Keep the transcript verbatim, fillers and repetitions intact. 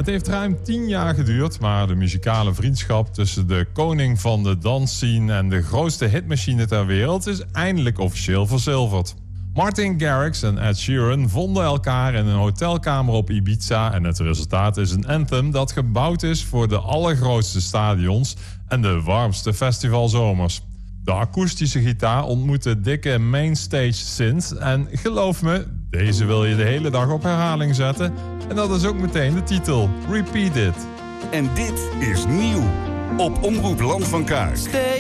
heeft ruim tien jaar geduurd, maar de muzikale vriendschap tussen de koning van de dansscene en de grootste hitmachine ter wereld is eindelijk officieel verzilverd. Martin Garrix en Ed Sheeran vonden elkaar in een hotelkamer op Ibiza en het resultaat is een anthem dat gebouwd is voor de allergrootste stadions en de warmste festivalzomers. De akoestische gitaar ontmoet de dikke mainstage synth en geloof me, deze wil je de hele dag op herhaling zetten. En dat is ook meteen de titel, Repeat It. En dit is nieuw op Omroep Land van Kuik.